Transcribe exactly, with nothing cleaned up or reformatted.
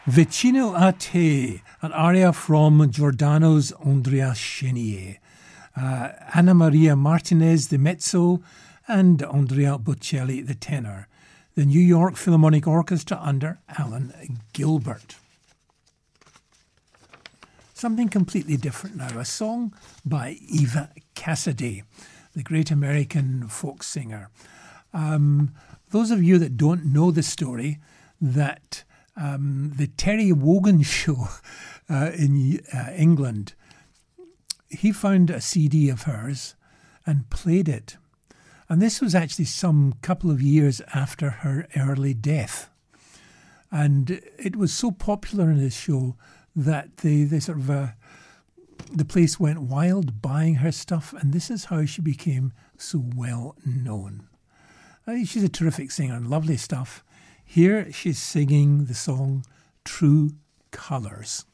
Vicino a te, an aria from Giordano's Andrea Chenier. Uh, Anna Maria Martinez, the mezzo, and Andrea Bocelli, the tenor. The New York Philharmonic Orchestra under Alan Gilbert. Something completely different now. A song by Eva Cassidy, the great American folk singer. Um, those of you that don't know the story, that um, the Terry Wogan show uh, in uh, England, he found a C D of hers and played it. And this was actually some couple of years after her early death. And it was so popular in this show that they, they sort of, uh, the place went wild buying her stuff. And this is how she became so well known. Uh, she's a terrific singer and lovely stuff. Here she's singing the song True Colours.